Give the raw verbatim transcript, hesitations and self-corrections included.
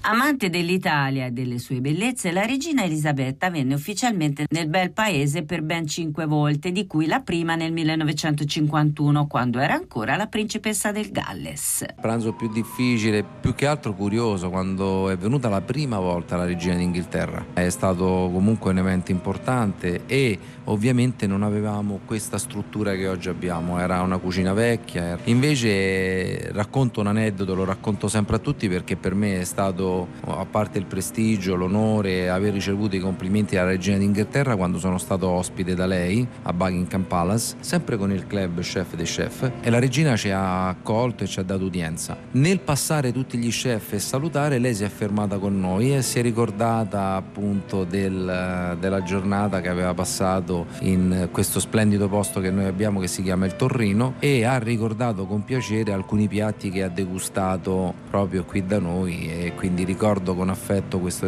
Amante dell'Italia e delle sue bellezze, la regina Elisabetta venne ufficialmente nel bel paese per ben cinque volte, di cui la prima nel millenovecentocinquantuno, quando era ancora la principessa del Galles. Il pranzo più difficile, più che altro curioso, quando è venuta la prima volta la regina d'Inghilterra. È stato comunque un evento importante e ovviamente non avevamo questa struttura che oggi abbiamo, era una cucina vecchia. Invece racconto un aneddoto, lo racconto sempre a tutti perché per me è stato, a parte il prestigio, l'onore, aver ricevuto i complimenti dalla regina d'Inghilterra quando sono stato ospite da lei a Buckingham Palace, sempre con il club Chef dei Chef, e la regina ci ha accolto e ci ha dato udienza. Nel passare tutti gli chef e salutare, lei si è fermata con noi e si è ricordata appunto del, della giornata che aveva passato in questo splendido posto che noi abbiamo, che si chiama il Torrino, e ha ricordato con piacere alcuni piatti che ha degustato proprio qui da noi, e quindi ricordo con affetto questo